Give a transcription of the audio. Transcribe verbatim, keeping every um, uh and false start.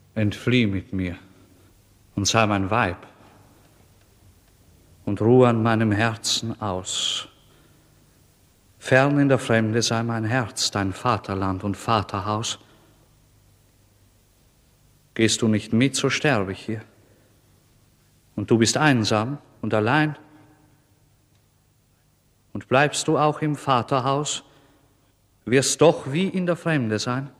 entflieh mit mir und sei mein Weib und ruhe an meinem Herzen aus. Fern in der Fremde sei mein Herz, dein Vaterland und Vaterhaus. Gehst du nicht mit, so sterbe ich hier. Und du bist einsam und allein. Und bleibst du auch im Vaterhaus, wirst doch wie in der Fremde sein.